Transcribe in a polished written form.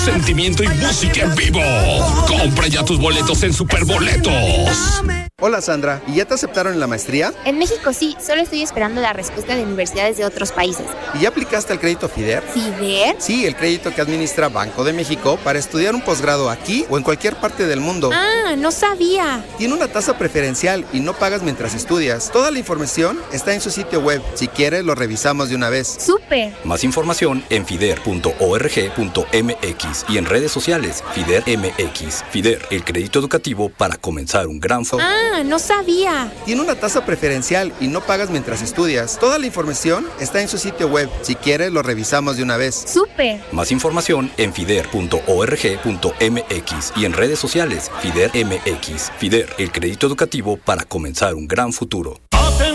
Sentimiento y música en vivo. Compra ya tus boletos en Superboletos. Hola Sandra, ¿y ya te aceptaron en la maestría? En México sí, solo estoy esperando la respuesta de universidades de otros países. ¿Y ya aplicaste al crédito FIDER? ¿FIDER? Sí, el crédito que administra Banco de México para estudiar un posgrado aquí o en cualquier parte del mundo. Ah, no sabía. Tiene una tasa preferencial y no pagas mientras estudias. Toda la información está en su sitio web. Si quieres, lo revisamos de una vez. ¡Súper! Más información en fider.org.mx y en redes sociales FIDER MX. FIDER, el crédito educativo para comenzar un gran futuro. Ah, no sabía. Tiene una tasa preferencial y no pagas mientras estudias. Toda la información está en su sitio web. Si quieres, lo revisamos de una vez. ¡Súper! Más información en fider.org.mx y en redes sociales FIDER MX. FIDER, el crédito educativo para comenzar un gran futuro.